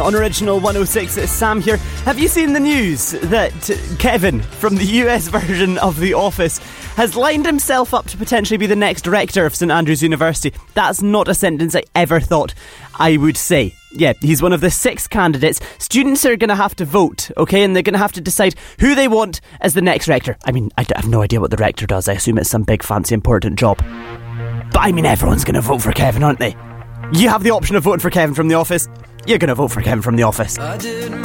On Original 106, it's Sam here. Have you seen the news that Kevin from the US version of The Office has lined himself up to potentially be the next rector of St Andrews University? That's not a sentence I ever thought I would say. Yeah, he's one of the 6 candidates. Students are going to have to vote, okay? And they're going to have to decide who they want as the next rector. I mean, I have no idea what the rector does. I assume it's some big, fancy, important job. But I mean, everyone's going to vote for Kevin, aren't they? You have the option of voting for Kevin from The Office. You're going to vote for Kevin from The Office.